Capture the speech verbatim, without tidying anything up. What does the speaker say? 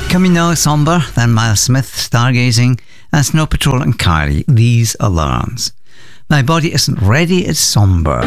Coming now, Somber, then Miles Smith, Stargazing, and Snow Patrol and Kylie, These Alarms. My body isn't ready, it's somber.